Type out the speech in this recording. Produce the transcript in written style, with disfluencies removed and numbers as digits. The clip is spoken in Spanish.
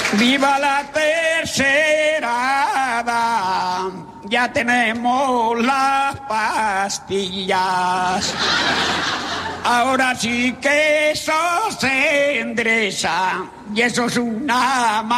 ¡Viva la tercera edad! Ya tenemos las pastillas. Ahora sí que eso se endereza. Y eso es una